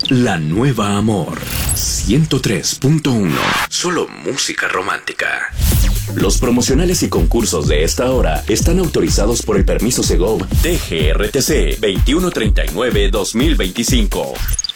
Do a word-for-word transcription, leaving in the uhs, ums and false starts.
La Nueva Amor ciento tres punto uno. Solo música romántica. Los promocionales y concursos de esta hora están autorizados por el permiso Segov T G R T C veintiuno treinta y nueve dos mil veinticinco.